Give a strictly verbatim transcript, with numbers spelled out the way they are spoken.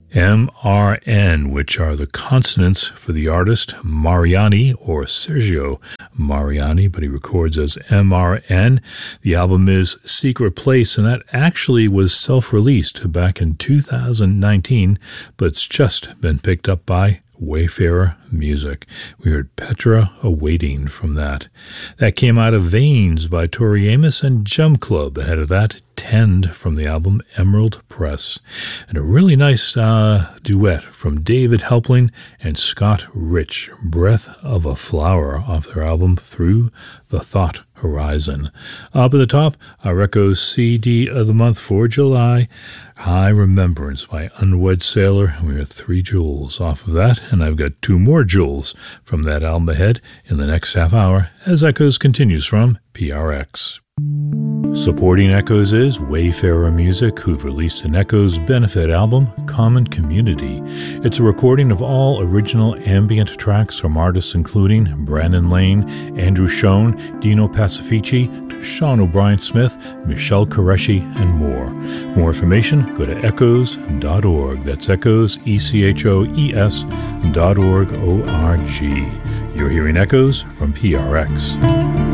M R N, which are the consonants for the artist Mariani, or Sergio Mariani, but he records as M R N. The album is Secret Place, and that actually was self-released back in two thousand nineteen, but it's just been picked up by Wayfarer Music. We heard Petra Awaiting from that. That came out of Veins by Tori Amos, and Jump Club ahead of that, Tend from the album Emerald Press. And a really nice uh, duet from David Helpling and Scott Rich, Breath of a Flower, off their album Through the Thought Horizon. Up at the top, our Echoes C D of the month for July, High Remembrance by Unwed Sailor, and we have three jewels off of that, and I've got two more jewels from that album ahead in the next half hour as Echoes continues from P R X. Supporting Echoes is Wayfarer Music, who've released an Echoes benefit album, Common Community. It's a recording of all original ambient tracks from artists including Brandon Lane, Andrew Schoen, Dino Pacifici, Sean O'Brien Smith, Michelle Qureshi, and more. For more information, go to echoes dot org. That's Echoes, E C H O E S dot org, O R G. You're hearing Echoes from P R X.